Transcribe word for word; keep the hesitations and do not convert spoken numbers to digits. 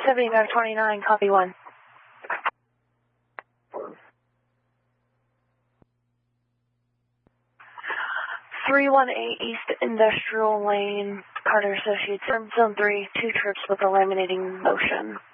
seventy-five twenty-nine, copy one. three one eight East Industrial Lane, Carter Associates, Zone three, two trips with a laminating motion.